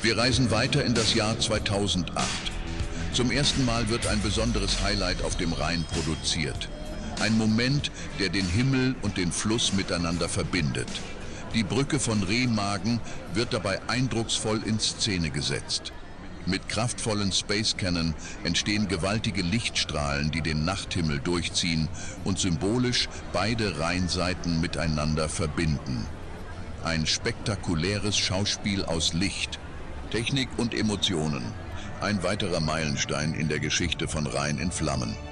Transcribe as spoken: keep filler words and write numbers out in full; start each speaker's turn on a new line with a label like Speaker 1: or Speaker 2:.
Speaker 1: Wir reisen weiter in das Jahr zweitausendacht. Zum ersten Mal wird ein besonderes Highlight auf dem Rhein produziert. Ein Moment, der den Himmel und den Fluss miteinander verbindet. Die Brücke von Remagen wird dabei eindrucksvoll in Szene gesetzt. Mit kraftvollen Space Cannon entstehen gewaltige Lichtstrahlen, die den Nachthimmel durchziehen und symbolisch beide Rheinseiten miteinander verbinden. Ein spektakuläres Schauspiel aus Licht, Technik und Emotionen. Ein weiterer Meilenstein in der Geschichte von Rhein in Flammen.